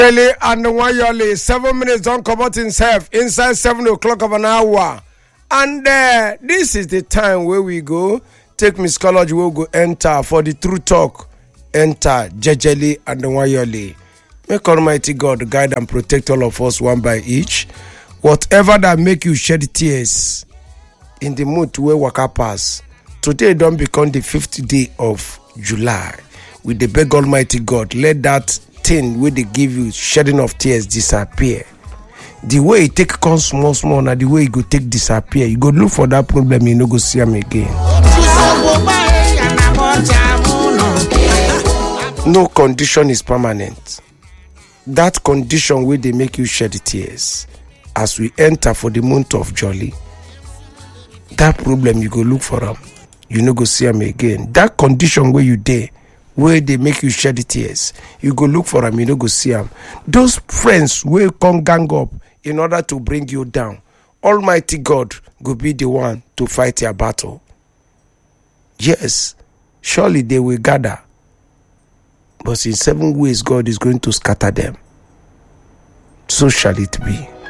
Early and Wayole, 7 minutes don't come out himself inside 7 o'clock of an hour. And this is the time where we go take Miss College, we'll go enter for the true talk. Enter Jejeli and Wayole. Make Almighty God guide and protect all of us one by each. Whatever that make you shed tears in the mood to where waka pass. Today don't become the 5th day of July. With the beg Almighty God, let that thing where they give you shedding of tears disappear. The way it take come small now the way it go take disappear. You go look for that problem, you no go see them again. No condition is permanent. That condition where they make you shed tears as we enter for the month of Jolly. That problem you go look for them, you no go see them again. That condition where you there, where they make you shed tears, you go look for them, you no go see them. Those friends will come gang up in order to bring you down. Almighty God will be the one to fight your battle. Yes, surely they will gather, but in 7 ways God is going to scatter them. So shall it be.